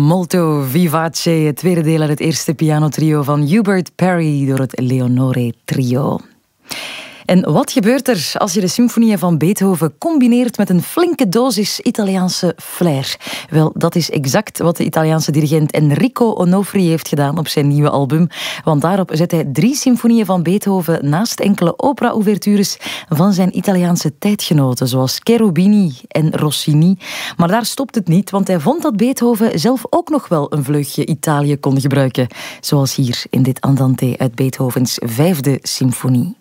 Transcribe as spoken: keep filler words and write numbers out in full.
Molto Vivace, het tweede deel uit het eerste pianotrio van Hubert Parry door het Leonore Trio. En wat gebeurt er als je de symfonieën van Beethoven combineert met een flinke dosis Italiaanse flair? Wel, dat is exact wat de Italiaanse dirigent Enrico Onofri heeft gedaan op zijn nieuwe album. Want daarop zet hij drie symfonieën van Beethoven naast enkele opera-ouvertures van zijn Italiaanse tijdgenoten, zoals Cherubini en Rossini. Maar daar stopt het niet, want hij vond dat Beethoven zelf ook nog wel een vleugje Italië kon gebruiken. Zoals hier in dit Andante uit Beethovens vijfde symfonie.